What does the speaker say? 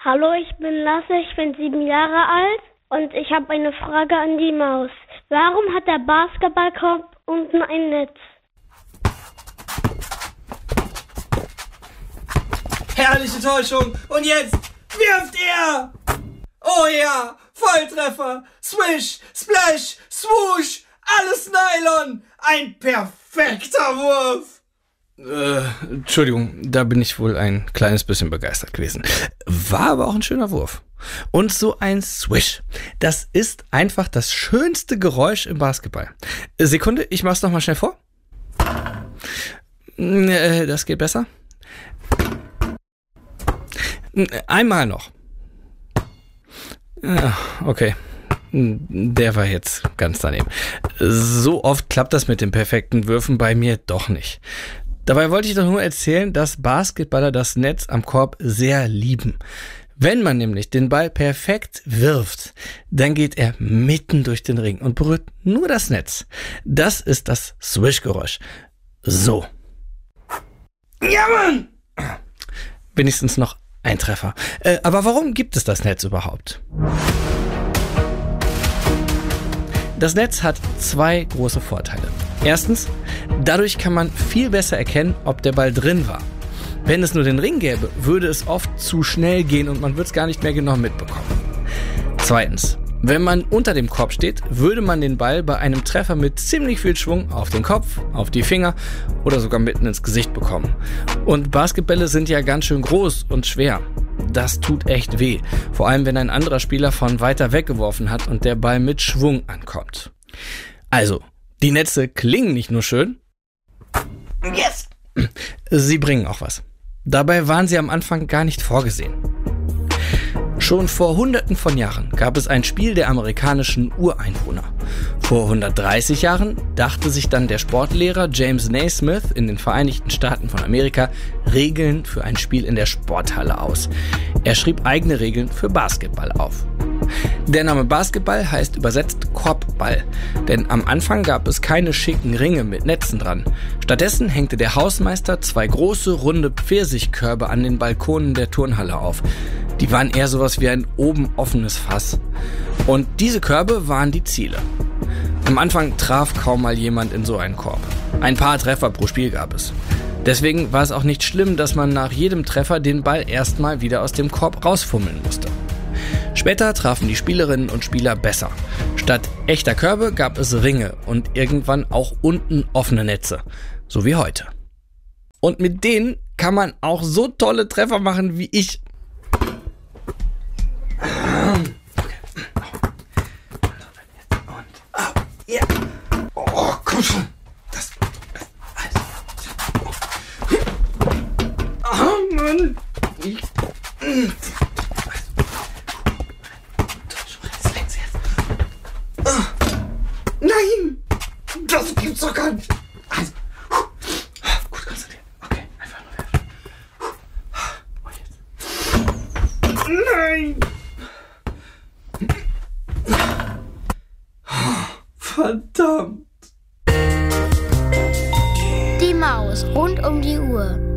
Hallo, ich bin Lasse, ich bin 7 Jahre alt und ich habe eine Frage an die Maus. Warum hat der Basketballkorb unten ein Netz? Herrliche Täuschung. Und jetzt wirft er. Oh ja, Volltreffer. Swish, Splash, Swoosh. Alles Nylon. Ein perfekter Wurf. Entschuldigung, da bin ich wohl ein kleines bisschen begeistert gewesen. War aber auch ein schöner Wurf. Und so ein Swish. Das ist einfach das schönste Geräusch im Basketball. Sekunde, ich mach's nochmal schnell vor. Das geht besser. Einmal noch. Ja, okay. Der war jetzt ganz daneben. So oft klappt das mit den perfekten Würfen bei mir doch nicht. Dabei wollte ich doch nur erzählen, dass Basketballer das Netz am Korb sehr lieben. Wenn man nämlich den Ball perfekt wirft, dann geht er mitten durch den Ring und berührt nur das Netz. Das ist das Swish-Geräusch. So. Ja, Mann! Wenigstens noch ein Treffer. Aber warum gibt es das Netz überhaupt? Das Netz hat 2 große Vorteile. Erstens, dadurch kann man viel besser erkennen, ob der Ball drin war. Wenn es nur den Ring gäbe, würde es oft zu schnell gehen und man würde es gar nicht mehr genau mitbekommen. Zweitens, wenn man unter dem Korb steht, würde man den Ball bei einem Treffer mit ziemlich viel Schwung auf den Kopf, auf die Finger oder sogar mitten ins Gesicht bekommen. Und Basketbälle sind ja ganz schön groß und schwer. Das tut echt weh, vor allem wenn ein anderer Spieler von weiter weg geworfen hat und der Ball mit Schwung ankommt. Also, die Netze klingen nicht nur schön, yes, sie bringen auch was. Dabei waren sie am Anfang gar nicht vorgesehen. Schon vor Hunderten von Jahren gab es ein Spiel der amerikanischen Ureinwohner. Vor 130 Jahren dachte sich dann der Sportlehrer James Naismith in den Vereinigten Staaten von Amerika Regeln für ein Spiel in der Sporthalle aus. Er schrieb eigene Regeln für Basketball auf. Der Name Basketball heißt übersetzt Korbball, denn am Anfang gab es keine schicken Ringe mit Netzen dran. Stattdessen hängte der Hausmeister 2 große, runde Pfirsichkörbe an den Balkonen der Turnhalle auf. Die waren eher sowas wie ein oben offenes Fass. Und diese Körbe waren die Ziele. Am Anfang traf kaum mal jemand in so einen Korb. Ein paar Treffer pro Spiel gab es. Deswegen war es auch nicht schlimm, dass man nach jedem Treffer den Ball erstmal wieder aus dem Korb rausfummeln musste. Später trafen die Spielerinnen und Spieler besser. Statt echter Körbe gab es Ringe und irgendwann auch unten offene Netze. So wie heute. Und mit denen kann man auch so tolle Treffer machen wie ich. Ja. Oh, komm schon. Das. Oh, Mann. Nein! Das gibt's doch gar nicht. Also, gut konzentriert. Okay, einfach nur werfen. Und jetzt. Nein! Verdammt! Die Maus rund um die Uhr.